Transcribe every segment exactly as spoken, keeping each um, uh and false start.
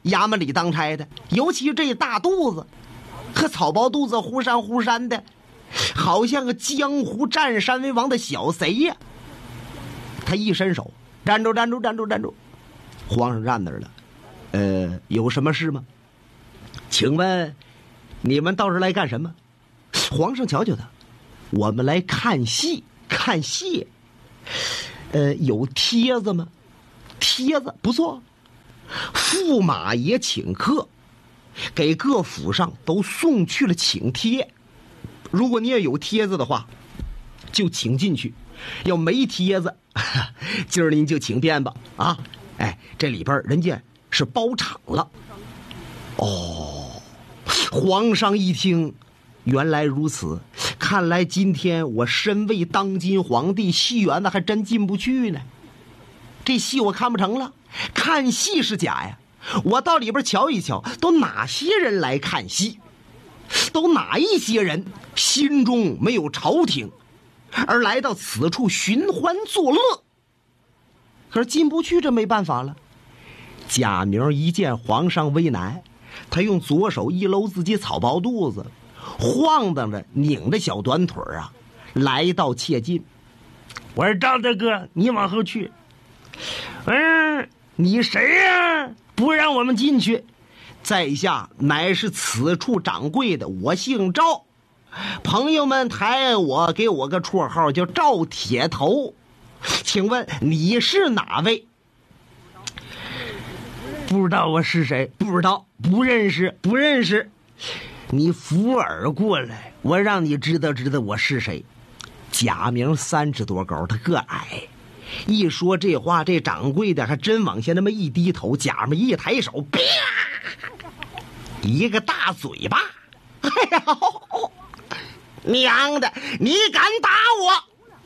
衙门里当差的，尤其这大肚子和草包肚子忽闪忽闪的，好像个江湖占山为王的小贼呀。他一伸手，站住站住站住站住，皇上站那儿了。呃，有什么事吗？请问你们倒是来干什么？皇上瞧瞧他，我们来看戏看戏。呃，有帖子吗？帖子不错，驸马爷请客，给各府上都送去了请帖。如果你也有帖子的话，就请进去；要没帖子，今儿您就请便吧。啊，哎，这里边人家是包场了。哦，皇上一听，原来如此，看来今天我身为当今皇帝，戏园子还真进不去呢。这戏我看不成了，看戏是假呀，我到里边瞧一瞧，都哪些人来看戏，都哪一些人心中没有朝廷，而来到此处寻欢作乐。可是进不去，这没办法了。贾明一见皇上为难，他用左手一搂自己草包肚子，晃荡着拧着小短腿啊，来到切近。我说赵大哥，你往后去。嗯，你谁呀、啊？不让我们进去。在下乃是此处掌柜的，我姓赵，朋友们抬我，给我个绰号叫赵铁头。请问你是哪位？不知道我是谁，不知道，不认识，不认识。你扶耳过来，我让你知道知道我是谁。贾明三尺多高，他个矮，一说这话，这掌柜的还真往下那么一低头，贾明一抬手，啪，一个大嘴巴。哎呀，娘的，你敢打我！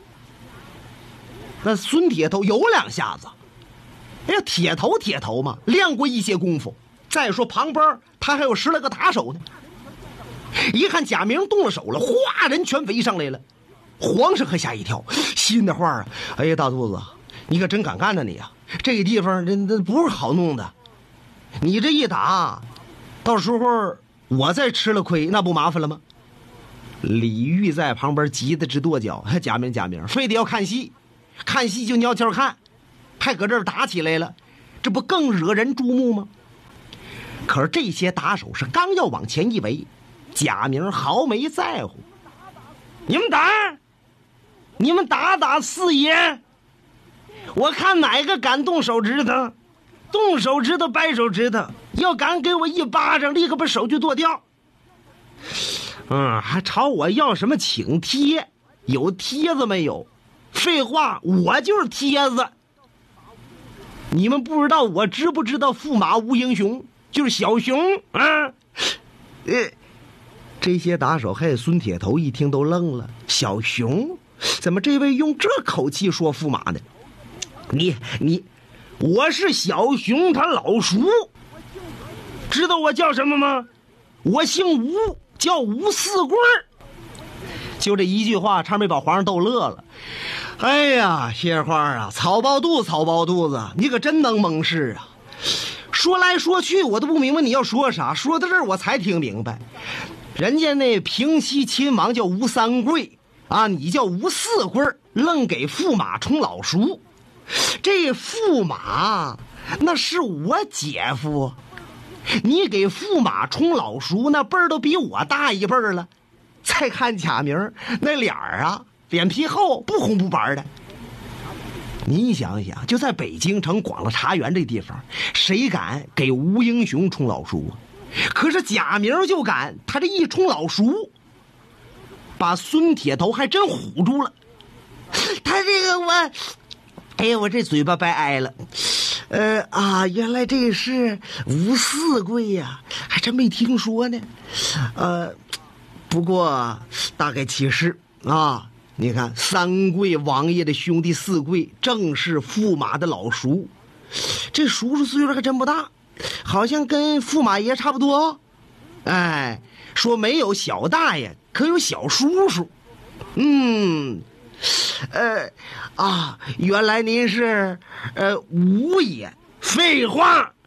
那孙铁头有两下子，哎呀，铁头铁头嘛，练过一些功夫。再说旁边他还有十来个打手呢。一看贾明动了手了，哗，人全围上来了。皇上可吓一跳，心的话啊，哎呀，大肚子，你可真敢干呢你啊！这个地方这这不是好弄的，你这一打，到时候我再吃了亏，那不麻烦了吗？李煜在旁边急得直跺脚，贾明贾明，非得要看戏，看戏就悄悄看，还搁这儿打起来了，这不更惹人注目吗？可是这些打手是刚要往前一围，贾明毫没在乎。你们打，你们打打四爷，我看哪个敢动手指头，动手指头掰手指头，要敢给我一巴掌，立刻把手就剁掉。嗯，还朝我要什么请帖？有帖子没有？废话，我就是帖子。你们不知道我知不知道驸马吴英雄，就是小熊啊。呃这些打手还有孙铁头一听都愣了，小熊？怎么这位用这口气说驸马呢？你你，我是小熊他老叔，知道我叫什么吗？我姓吴，叫吴四贵。就这一句话，差没把皇上逗乐了。哎呀，鲜花啊，草包肚草包肚子，你可真能蒙事啊！说来说去，我都不明白你要说啥。说到这儿，我才听明白。人家那平西亲王叫吴三桂啊，你叫吴四桂，愣给驸马充老叔。这驸马那是我姐夫，你给驸马充老叔，那辈儿都比我大一辈儿了。再看贾明那脸儿啊，脸皮厚，不红不白的。你想想，就在北京城广乐茶园这地方，谁敢给吴英雄充老叔啊？可是贾明就敢，他这一充老叔，把孙铁头还真唬住了。他这个我，哎呀，我这嘴巴白挨了。呃啊，原来这是吴四贵呀、啊，还真没听说呢。呃，不过大概其实啊，你看三贵王爷的兄弟四贵，正是驸马的老叔。这叔叔岁数还真不大。好像跟驸马爷差不多。哎，说没有小大爷，可有小叔叔。嗯，呃，啊，原来您是呃吴爷。废话，